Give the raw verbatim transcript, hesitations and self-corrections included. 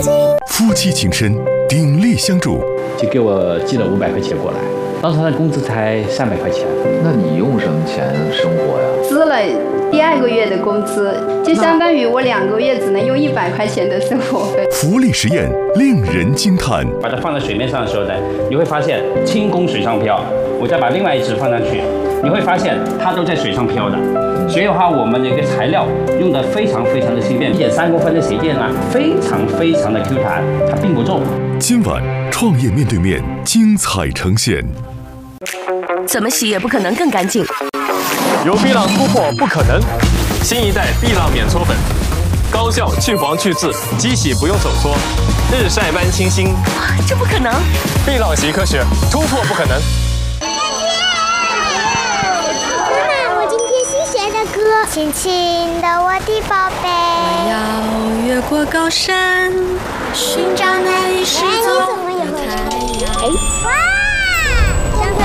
夫妻情深，鼎力相助， 就给我寄了五百块钱过来。当时他的工资才三百块钱。 那你用什么钱生活呀？ 支了第二个月的工资，就相当于我两个月只能用一百块钱的生活费。 福利实验令人惊叹。 把它放在水面上的时候呢，你会发现轻功水上漂。我再把另外一只放上去，你会发现它都在水上漂的。所以的话，我们的一个材料用的非常非常的轻便，减三公分的鞋垫啊，非常非常的 Q 弹，它并不重。 今晚创业面对面精彩呈现。 怎么洗也不可能更干净。 由碧浪突破不可能，新一代碧浪免搓粉，高效去黄去渍，机洗不用手搓，日晒般清新。 这不可能！ 碧浪洗科学，突破不可能。 妈妈，我今天新学的歌，亲亲的我的宝贝。 我要越过高山，寻找那一失踪的太阳。 哇！